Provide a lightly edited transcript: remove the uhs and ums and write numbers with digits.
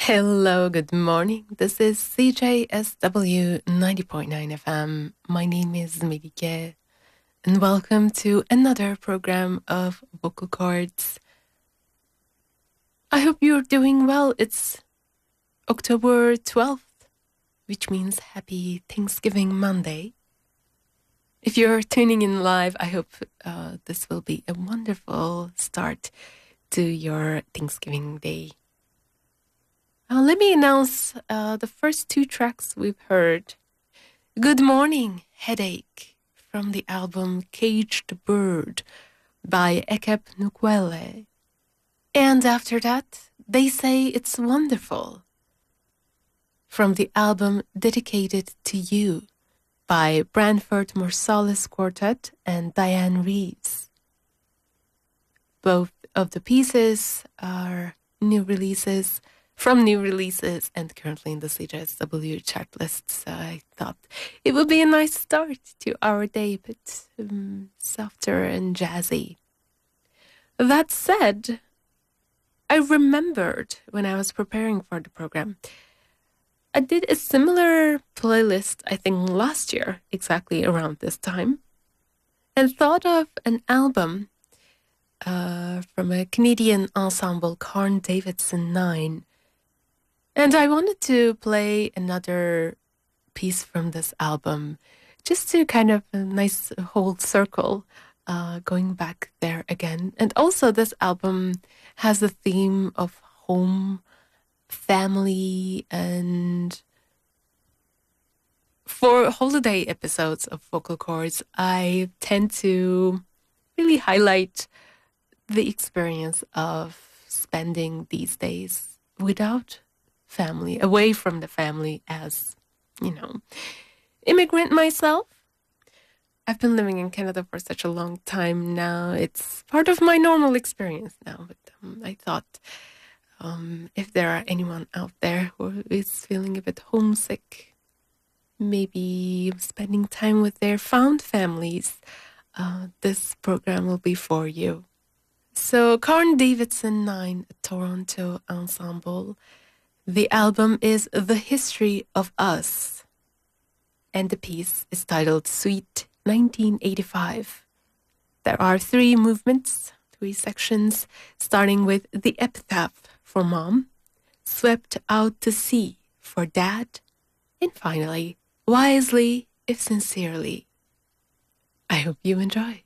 Hello, good morning. This is CJSW 90.9 FM. My name is Melike, and welcome to another program of Vocal Chords. I hope you're doing well. It's October 12th, which means Happy Thanksgiving Monday. If you're tuning in live, I hope this will be a wonderful start to your Thanksgiving Day. Let me announce the first two tracks we've heard. Good Morning, Headache, from the album Caged Bird by Ekep Nukwele. And after that, They Say It's Wonderful, from the album Dedicated to You by Branford Marsalis Quartet and Diane Reeves. Both of the pieces are new releases, from new releases and currently in the CJSW chart lists. I thought it would be a nice start to our day, a bit softer and jazzy. That said, I remembered when I was preparing for the program, I did a similar playlist, I think last year, exactly around this time, and thought of an album from a Canadian ensemble, Carn Davidson 9. And I wanted to play another piece from this album, just to kind of a nice whole circle, going back there again. And also this album has the theme of home, family, and for holiday episodes of Vocal Chords, I tend to really highlight the experience of spending these days without family, away from the family, as, immigrant myself. I've been living in Canada for such a long time now. It's part of my normal experience now. But I thought if there are anyone out there who is feeling a bit homesick, maybe spending time with their found families, this program will be for you. So Carn Davidson 9, a Toronto ensemble. The album is The History of Us, and the piece is titled Suite 1985. There are 3 movements, 3 sections, starting with The Epitaph for Mom, Swept Out to Sea for Dad, and finally, Wisely if Sincerely. I hope you enjoy.